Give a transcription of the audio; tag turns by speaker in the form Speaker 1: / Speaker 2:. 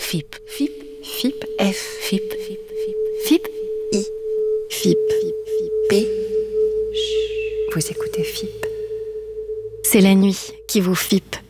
Speaker 1: FIP.
Speaker 2: FIP.
Speaker 1: FIP. F. FIP.
Speaker 2: FIP.
Speaker 1: I. FIP.
Speaker 2: P.
Speaker 1: Vous écoutez FIP. C'est la nuit qui vous FIP.